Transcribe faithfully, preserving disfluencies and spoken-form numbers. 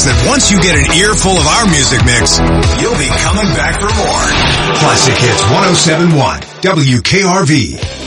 us that once you get an earful of our music mix, you'll be coming back for more. Classic Hits one oh seven point one, W K R V.